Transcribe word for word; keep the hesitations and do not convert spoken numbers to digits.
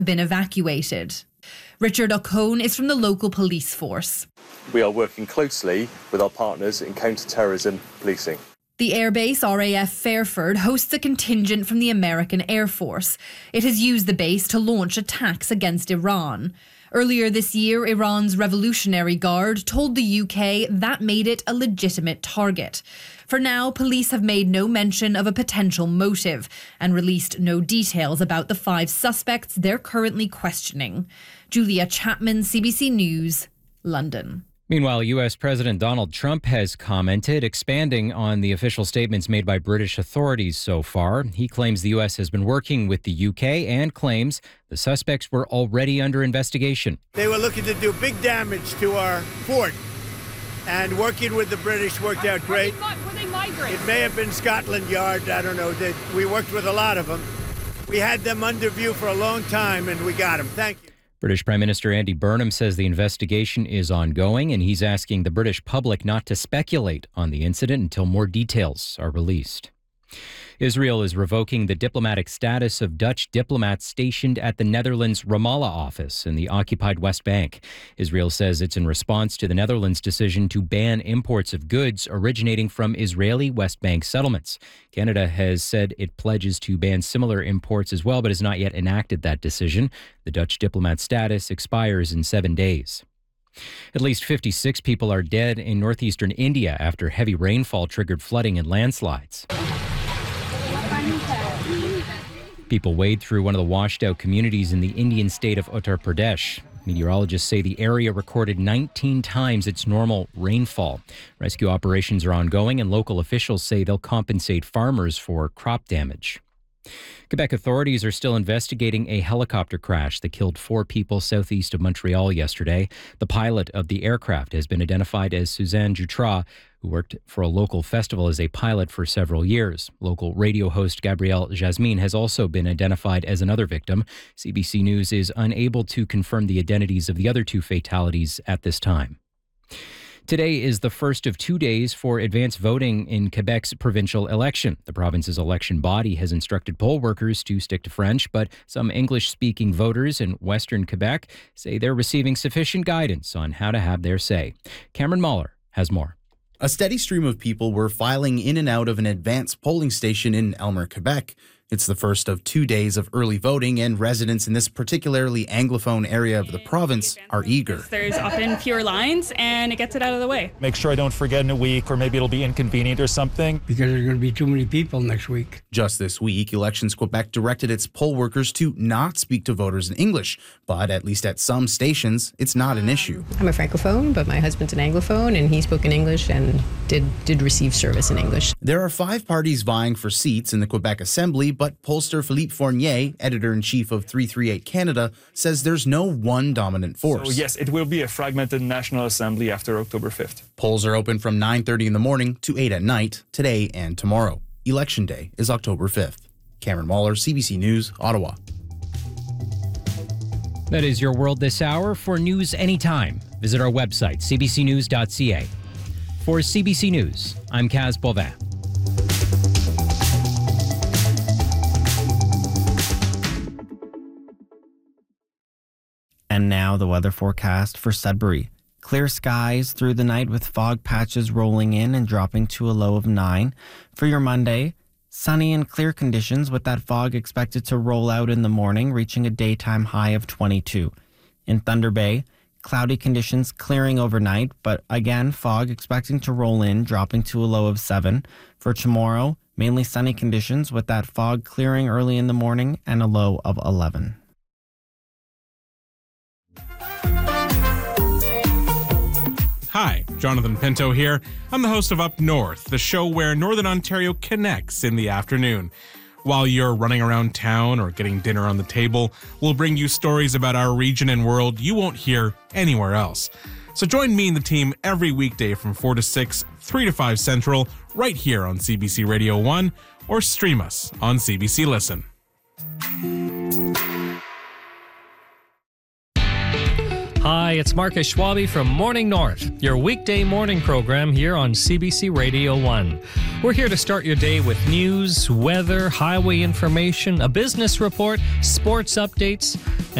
been evacuated. Richard O'Cone is from the local police force. We are working closely with our partners in counter-terrorism policing. The airbase R A F Fairford hosts a contingent from the American Air Force. It has used the base to launch attacks against Iran. Earlier this year, Iran's Revolutionary Guard told the U K that made it a legitimate target. For now, police have made no mention of a potential motive and released no details about the five suspects they're currently questioning. Julia Chapman, C B C News, London. Meanwhile, U S President Donald Trump has commented, expanding on the official statements made by British authorities so far. He claims the U S has been working with the U K and claims the suspects were already under investigation. They were looking to do big damage to our fort, and working with the British worked out great. It may have been Scotland Yard, I don't know. They, we worked with a lot of them. We had them under view for a long time, and we got them. Thank you. British Prime Minister Andy Burnham says the investigation is ongoing, and he's asking the British public not to speculate on the incident until more details are released. Israel is revoking the diplomatic status of Dutch diplomats stationed at the Netherlands' Ramallah office in the occupied West Bank. Israel says it's in response to the Netherlands' decision to ban imports of goods originating from Israeli West Bank settlements. Canada has said it pledges to ban similar imports as well, but has not yet enacted that decision. The Dutch diplomat status expires in seven days. At least fifty-six people are dead in northeastern India after heavy rainfall triggered flooding and landslides. People wade through one of the washed-out communities in the Indian state of Uttar Pradesh. Meteorologists say the area recorded nineteen times its normal rainfall. Rescue operations are ongoing, and local officials say they'll compensate farmers for crop damage. Quebec authorities are still investigating a helicopter crash that killed four people southeast of Montreal yesterday. The pilot of the aircraft has been identified as Suzanne Jutras, who worked for a local festival as a pilot for several years. Local radio host Gabrielle Jasmine has also been identified as another victim. C B C News is unable to confirm the identities of the other two fatalities at this time. Today is the first of two days for advance voting in Quebec's provincial election. The province's election body has instructed poll workers to stick to French, but some English-speaking voters in Western Quebec say they're receiving sufficient guidance on how to have their say. Cameron Mahler has more. A steady stream of people were filing in and out of an advanced polling station in Elmer, Quebec. It's the first of two days of early voting, and residents in this particularly Anglophone area of the province are eager. There's often fewer lines, and it gets it out of the way. Make sure I don't forget in a week, or maybe it'll be inconvenient or something. Because there's going to be too many people next week. Just this week, Elections Quebec directed its poll workers to not speak to voters in English, but at least at some stations, it's not an issue. I'm a Francophone, but my husband's an Anglophone, and he spoke in English and did, did receive service in English. There are five parties vying for seats in the Quebec Assembly, but pollster Philippe Fournier, editor-in-chief of three thirty-eight Canada, says there's no one dominant force. So yes, it will be a fragmented National Assembly after October fifth. Polls are open from nine thirty in the morning to eight at night, today and tomorrow. Election Day is October fifth. Cameron Waller, C B C News, Ottawa. That is your world this hour. For news anytime, visit our website, c b c news dot c a. For C B C News, I'm Kaz Bovin. And now the weather forecast for Sudbury. Clear skies through the night with fog patches rolling in and dropping to a low of nine. For your Monday, sunny and clear conditions with that fog expected to roll out in the morning, reaching a daytime high of twenty-two. In Thunder Bay, cloudy conditions clearing overnight, but again, fog expecting to roll in, dropping to a low of seven. For tomorrow, mainly sunny conditions with that fog clearing early in the morning and a low of eleven. Hi, Jonathan Pinto here. I'm the host of Up North, the show where Northern Ontario connects in the afternoon. While you're running around town or getting dinner on the table, we'll bring you stories about our region and world you won't hear anywhere else. So join me and the team every weekday from four to six, three to five Central, right here on C B C Radio one, or stream us on C B C Listen. Hi, it's Marcus Schwabe from Morning North, your weekday morning program here on C B C Radio one. We're here to start your day with news, weather, highway information, a business report, sports updates,